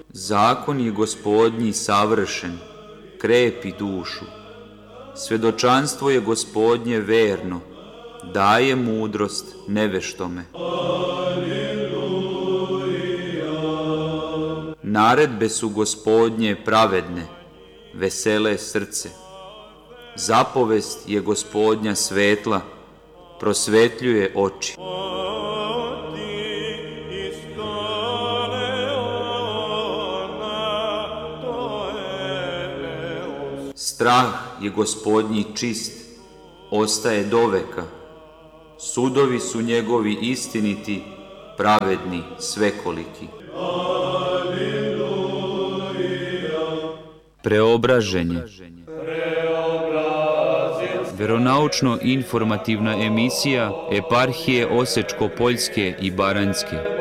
Zakon je Gospodnji savršen, krepi dušu. Svedočanstvo je Gospodnje verno, daje mudrost neveštome. Naredbe su Gospodnje pravedne, vesele srce. Zapovest je Gospodnja svetla, prosvetljuje oči. Strah je Gospodnji čist, ostaje doveka. Sudovi su njegovi istiniti, pravedni, svekoliki. Preobraženje. Veronaučno-informativna emisija Eparhije Osečko-Poljske i Baranjske.